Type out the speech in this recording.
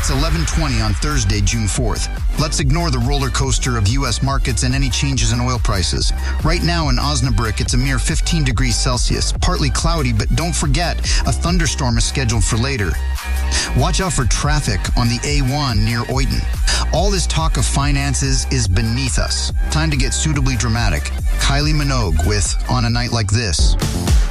It's 11:20 on Thursday, June 4th. Let's ignore the roller coaster of U.S. markets and any changes in oil prices. Right now in Osnabrück, it's a mere 15 degrees Celsius, partly cloudy, but don't forget, a thunderstorm is scheduled for later. Watch out for traffic on the A1 near Oiten. All this talk of finances is beneath us. Time to get suitably dramatic. Kylie Minogue with On a Night Like This.